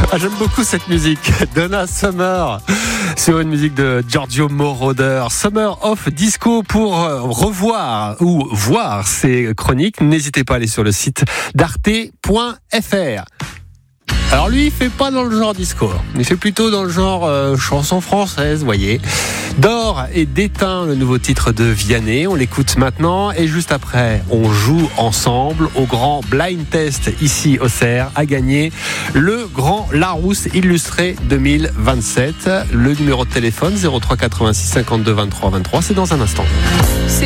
J'aime beaucoup cette musique. Donna Summer sur une musique de Giorgio Moroder. Summer of Disco. Pour revoir ou voir ces chroniques, n'hésitez pas à aller sur le site d'arte.fr. Alors lui, il fait pas dans le genre disco. Il fait plutôt dans le genre chanson française, voyez. D'or et d'éteint, le nouveau titre de Vianney. On l'écoute maintenant et juste après, on joue ensemble au grand blind test ici au CERF à gagner le grand Larousse illustré 2027. Le numéro de téléphone 03 86 52 23 23. C'est dans un instant.